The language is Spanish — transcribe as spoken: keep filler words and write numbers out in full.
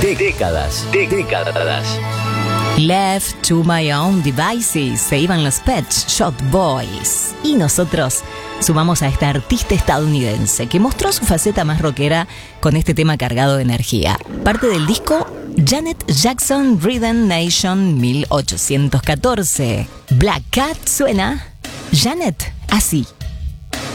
Décadas, décadas. Left to my own devices, se iban los Pet Shop Boys. Y nosotros sumamos a esta artista estadounidense que mostró su faceta más rockera con este tema cargado de energía. Parte del disco Janet Jackson Rhythm Nation mil ochocientos catorce. Black Cat suena Janet así.